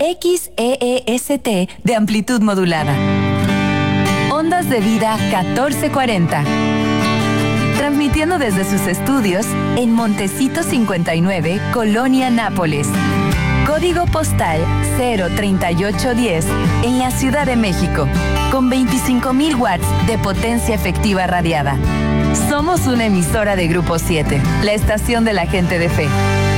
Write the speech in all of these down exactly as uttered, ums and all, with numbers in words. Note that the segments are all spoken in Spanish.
X E E S T de amplitud modulada. Ondas de Vida catorce cuarenta. Transmitiendo desde sus estudios en Montecito cincuenta y nueve, Colonia Nápoles. Código postal cero treinta y ocho diez en la Ciudad de México, con veinticinco mil watts de potencia efectiva radiada. Somos una emisora de Grupo siete, la estación de la gente de fe.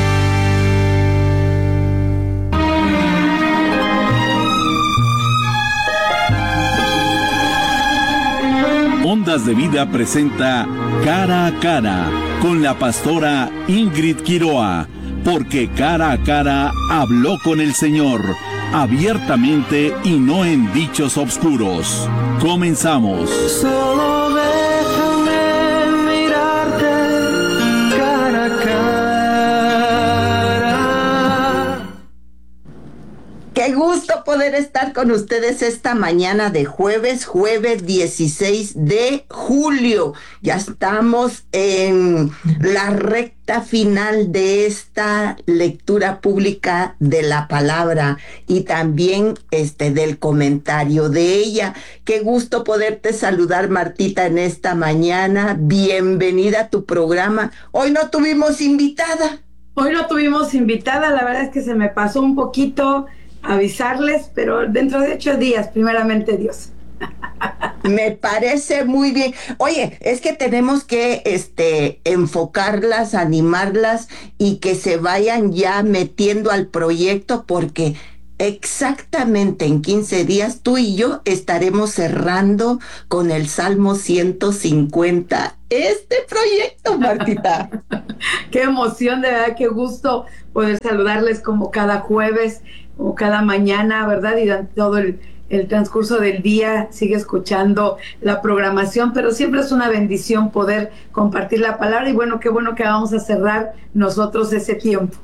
Ondas de Vida presenta Cara a Cara con la pastora Ingrid Quiroa, porque cara a cara habló con el Señor, abiertamente y no en dichos obscuros. Comenzamos. Solo déjame mirarte cara a cara. Qué gusto poder estar con ustedes esta mañana de jueves, jueves dieciséis de julio. Ya estamos en la recta final de esta lectura pública de la palabra y también este del comentario de ella. Qué gusto poderte saludar, Martita, en esta mañana. Bienvenida a tu programa. Hoy no tuvimos invitada. Hoy no tuvimos invitada, la verdad es que se me pasó un poquito avisarles, pero dentro de ocho días, primeramente Dios. Me parece muy bien. Oye, es que tenemos que este enfocarlas, animarlas y que se vayan ya metiendo al proyecto, porque exactamente en quince días tú y yo estaremos cerrando con el Salmo ciento cincuenta este proyecto, Martita. Qué emoción, de verdad, qué gusto poder saludarles como cada jueves, como cada mañana, ¿verdad? Y todo el, el transcurso del día sigue escuchando la programación, pero siempre es una bendición poder compartir la palabra, y bueno, qué bueno que vamos a cerrar nosotros ese tiempo.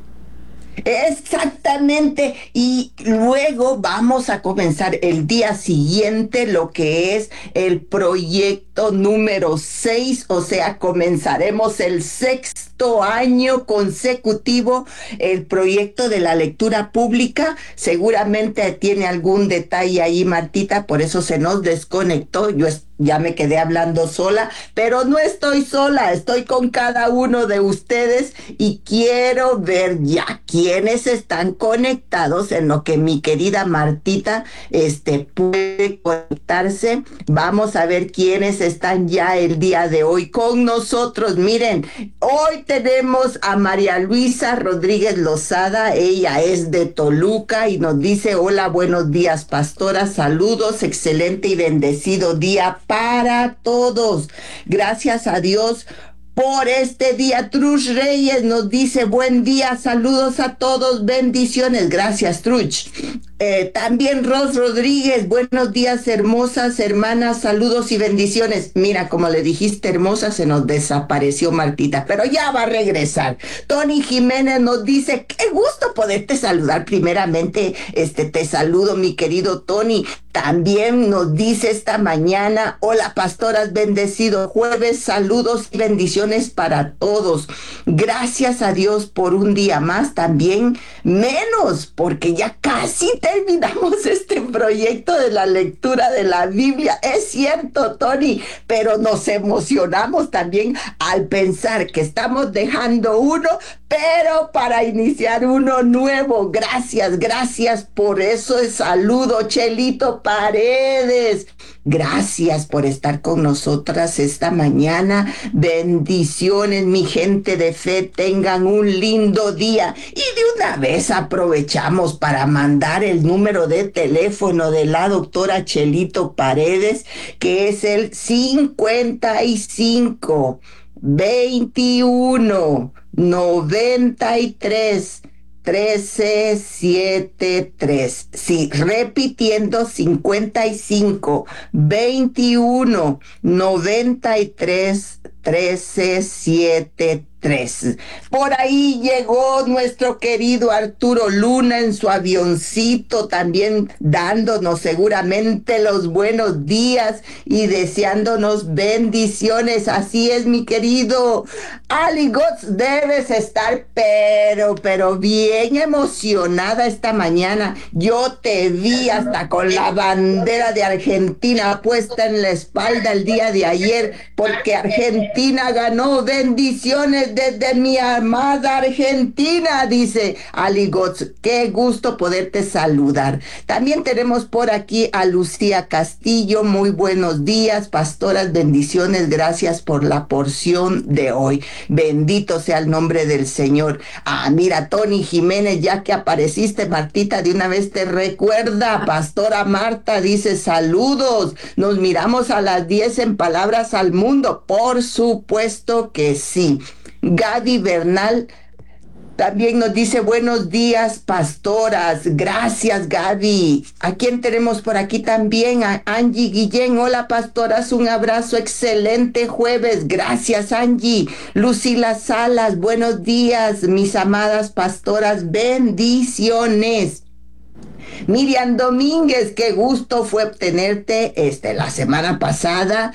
Exactamente, y luego vamos a comenzar el día siguiente lo que es el proyecto número seis, o sea, comenzaremos el sexto año consecutivo el proyecto de la lectura pública. Seguramente tiene algún detalle ahí, Martita, por eso se nos desconectó. Yo ya me quedé hablando sola, pero no estoy sola, estoy con cada uno de ustedes y quiero ver ya quiénes están conectados en lo que mi querida Martita este, puede conectarse. Vamos a ver quiénes están ya el día de hoy con nosotros. Miren, hoy tenemos a María Luisa Rodríguez Lozada, ella es de Toluca y nos dice: hola, buenos días, pastora, saludos, excelente y bendecido día para todos. Gracias a Dios por este día. Truch Reyes nos dice: buen día, saludos a todos, bendiciones. Gracias, Truch. Eh, también Ros Rodríguez: buenos días, hermosas hermanas, saludos y bendiciones. Mira, como le dijiste hermosa, se nos desapareció Martita, pero ya va a regresar. Tony Jiménez nos dice: qué gusto poderte saludar. Primeramente, este, te saludo, mi querido Tony. También nos dice esta mañana: hola, pastoras, bendecido jueves, saludos y bendiciones para todos. Gracias a Dios por un día más, también menos, porque ya casi terminamos este proyecto de la lectura de la Biblia. Es cierto, Tony, pero nos emocionamos también al pensar que estamos dejando uno, pero para iniciar uno nuevo. Gracias, gracias por eso. Es saludo, Chelito Paredes. Gracias por estar con nosotras esta mañana. Bendiciones, mi gente de fe. Tengan un lindo día. Y de una vez aprovechamos para mandar el número de teléfono de la doctora Chelito Paredes, que es el cincuenta y cinco, veintiuno, noventa y tres, trece setenta y tres. Sí, repitiendo: cincuenta y cinco, veintiuno, noventa y tres, trece setenta y tres. Por ahí llegó nuestro querido Arturo Luna en su avioncito, también dándonos seguramente los buenos días y deseándonos bendiciones. Así es, mi querido Ali Gots, debes estar pero, pero bien emocionada esta mañana. Yo te vi hasta con la bandera de Argentina puesta en la espalda el día de ayer, porque Argentina ganó. Bendiciones desde mi amada Argentina, dice Ali Gots. Qué gusto poderte saludar. También tenemos por aquí a Lucía Castillo. Muy buenos días, pastoras, bendiciones, gracias por la porción de hoy. Bendito sea el nombre del Señor. Ah, mira, Tony Jiménez, ya que apareciste, Martita, de una vez te recuerda. Pastora Marta dice saludos. Nos miramos a las diez en Palabras al Mundo. Por supuesto que sí. Gaby Bernal también nos dice buenos días, pastoras. Gracias, Gaby. ¿A quién tenemos por aquí también? A Angie Guillén. Hola, pastoras, un abrazo. Excelente jueves. Gracias, Angie. Lucila Salas, buenos días, mis amadas pastoras. Bendiciones. Miriam Domínguez, qué gusto fue tenerte este, la semana pasada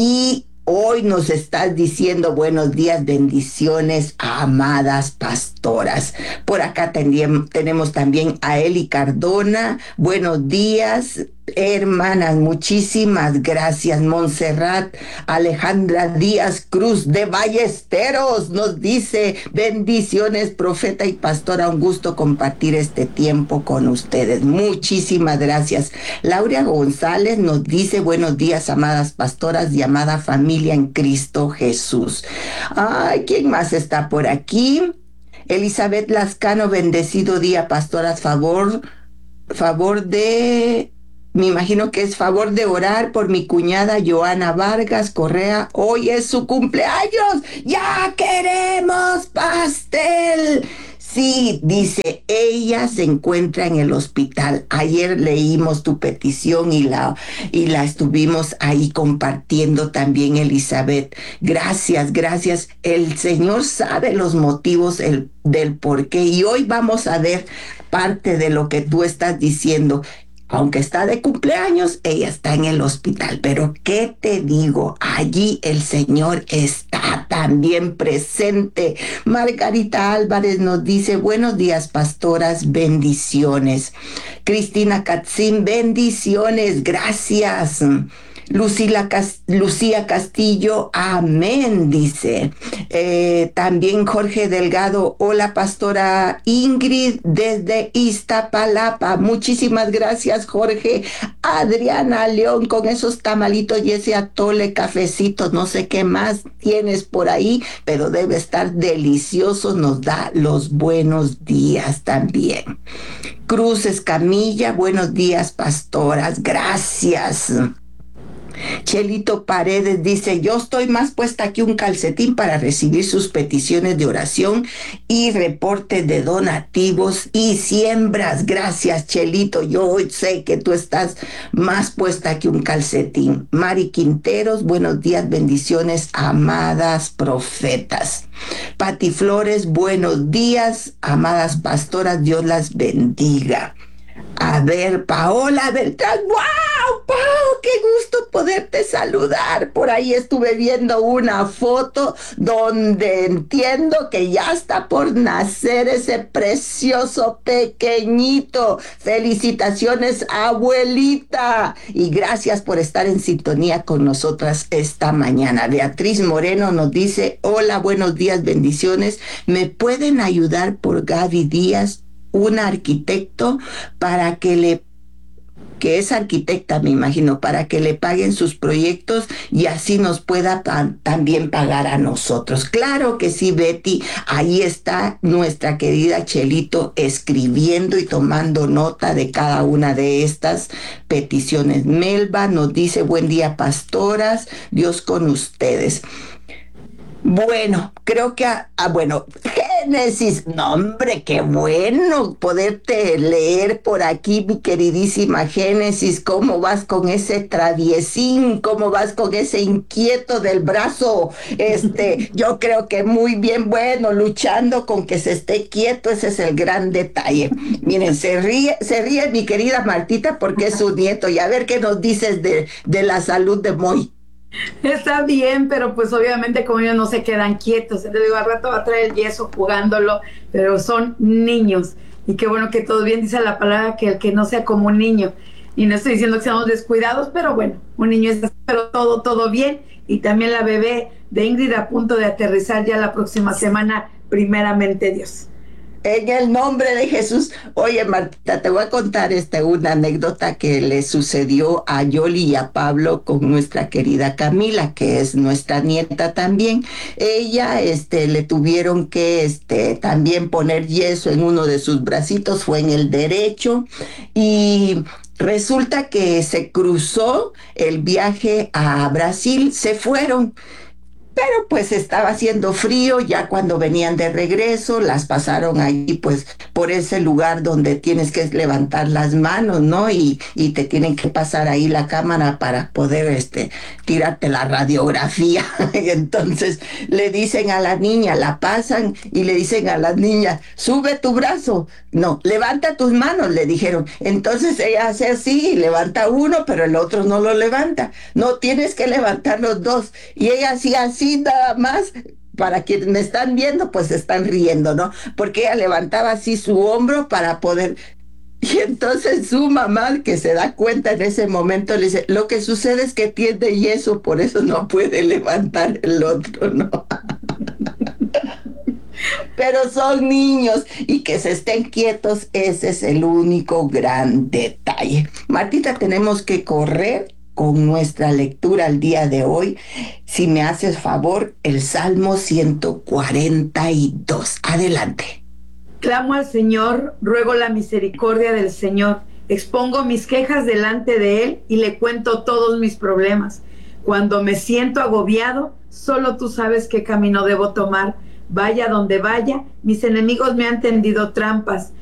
y hoy nos estás diciendo buenos días, bendiciones, amadas pastoras. Por acá ten- tenemos también a Eli Cardona. Buenos días, hermanas, muchísimas gracias. Montserrat Alejandra Díaz Cruz de Ballesteros nos dice bendiciones, profeta y pastora. Un gusto compartir este tiempo con ustedes. Muchísimas gracias. Laura González nos dice buenos días, amadas pastoras y amada familia en Cristo Jesús. Ay, ¿quién más está por aquí? Elizabeth Lascano, bendecido día, pastoras, favor, favor de, me imagino que es favor de orar por mi cuñada Joana Vargas Correa. Hoy es su cumpleaños. ¡Ya queremos pastel! Sí, dice, ella se encuentra en el hospital. Ayer leímos tu petición y la, y la estuvimos ahí compartiendo también, Elizabeth. Gracias, gracias. El Señor sabe los motivos el, del por qué. Y hoy vamos a ver parte de lo que tú estás diciendo. Aunque está de cumpleaños, ella está en el hospital. Pero ¿qué te digo? Allí el Señor está también presente. Margarita Álvarez nos dice, buenos días, pastoras, bendiciones. Cristina Katzin, bendiciones, gracias. Lucila Cas- Lucía Castillo, amén, dice. Eh, también Jorge Delgado, hola, pastora Ingrid desde Iztapalapa. Muchísimas gracias, Jorge. Adriana León, con esos tamalitos y ese atole, cafecitos, no sé qué más tienes por ahí, pero debe estar delicioso, nos da los buenos días también. Cruz Escamilla, buenos días, pastoras, gracias. Chelito Paredes dice, yo estoy más puesta que un calcetín para recibir sus peticiones de oración y reportes de donativos y siembras. Gracias, Chelito. Yo hoy sé que tú estás más puesta que un calcetín. Mari Quinteros, buenos días, bendiciones, amadas profetas. Pati Flores, buenos días, amadas pastoras, Dios las bendiga. A ver, Paola Beltrán, ¡wow! ¡Pau! ¡Qué gusto poderte saludar! Por ahí estuve viendo una foto donde entiendo que ya está por nacer ese precioso pequeñito. Felicitaciones, abuelita. Y gracias por estar en sintonía con nosotras esta mañana. Beatriz Moreno nos dice, hola, buenos días, bendiciones. ¿Me pueden ayudar por Gaby Díaz? Un arquitecto para que le, que es arquitecta, me imagino, para que le paguen sus proyectos y así nos pueda pa- también pagar a nosotros. Claro que sí, Betty, ahí está nuestra querida Chelito escribiendo y tomando nota de cada una de estas peticiones. Melba nos dice, buen día, pastoras, Dios con ustedes. Bueno, creo que, ah, bueno, Génesis, no hombre, qué bueno poderte leer por aquí, mi queridísima Génesis. ¿Cómo vas con ese traviesín? ¿Cómo vas con ese inquieto del brazo? Este, yo creo que muy bien, bueno, luchando con que se esté quieto, ese es el gran detalle. Miren, se ríe, se ríe mi querida Martita porque es su nieto, y a ver qué nos dices de, de la salud de Moy. Está bien, pero pues obviamente como ellos no se quedan quietos. Te digo, al rato va a traer el yeso jugándolo, pero son niños. Y qué bueno que todo bien, dice la palabra, que el que no sea como un niño. Y no estoy diciendo que seamos descuidados, pero bueno, un niño es así, pero todo, todo bien. Y también la bebé de Ingrid a punto de aterrizar ya la próxima semana, primeramente Dios. En el nombre de Jesús. Oye, Marta, te voy a contar este, una anécdota que le sucedió a Yoli y a Pablo con nuestra querida Camila, que es nuestra nieta también. Ella, este, le tuvieron que, este, también poner yeso en uno de sus bracitos, fue en el derecho, y resulta que se cruzó el viaje a Brasil, se fueron. Pero pues estaba haciendo frío, ya cuando venían de regreso, las pasaron allí pues por ese lugar donde tienes que levantar las manos, ¿no? Y, y te tienen que pasar ahí la cámara para poder este, tirarte la radiografía. Y entonces le dicen a la niña, la pasan y le dicen a la niña, sube tu brazo. No, levanta tus manos, le dijeron. Entonces ella hace así, y levanta uno, pero el otro no lo levanta. No, tienes que levantar los dos. Y ella hacía así nada más. Para quienes me están viendo, pues están riendo, ¿no? Porque ella levantaba así su hombro para poder... Y entonces su mamá, que se da cuenta en ese momento, le dice, lo que sucede es que tiene yeso, por eso no puede levantar el otro, ¿no? Pero son niños, y que se estén quietos, ese es el único gran detalle. Martita, tenemos que correr con nuestra lectura al día de hoy. Si me haces favor, el Salmo ciento cuarenta y dos. Adelante. Clamo al Señor, ruego la misericordia del Señor. Expongo mis quejas delante de Él y le cuento todos mis problemas. Cuando me siento agobiado, solo tú sabes qué camino debo tomar. Vaya donde vaya, mis enemigos me han tendido trampas.